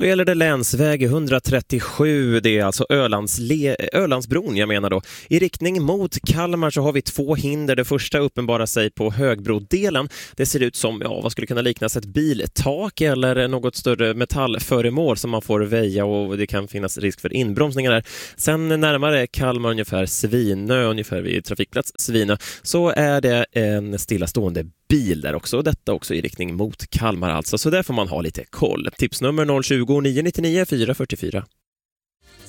Då gäller det länsväg 137, det är alltså Ölandsbron jag menar då. I riktning mot Kalmar så har vi 2 hinder. Det första uppenbarar sig på högbrodelen. Det ser ut som, vad skulle kunna liknas ett biltak eller något större metallföremål som man får väja och det kan finnas risk för inbromsningar där. Sen närmare Kalmar ungefär Svinö, ungefär vid trafikplats Svinö, så är det en stillastående bil där också. Detta också i riktning mot Kalmar alltså. Så där får man ha lite koll. Tipsnummer 020 999 444.